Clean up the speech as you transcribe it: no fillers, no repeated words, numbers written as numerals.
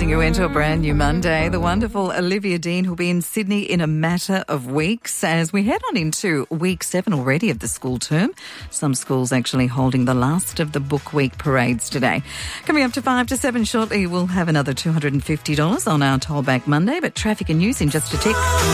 easing you into a brand new Monday. The wonderful Olivia Dean will be in Sydney in a matter of weeks as we head on into week 7 already of the school term. Some schools actually holding the last of the Book Week parades today. Coming up to 5 to 7 shortly, we'll have another $250 on our Tollback Monday, but traffic and news in just a tick.